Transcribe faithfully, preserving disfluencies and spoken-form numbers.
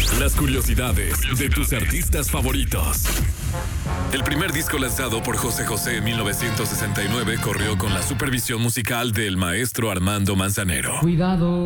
Las curiosidades de tus artistas favoritos. El primer disco lanzado por José José en mil novecientos sesenta y nueve corrió con la supervisión musical del maestro Armando Manzanero. Cuidado.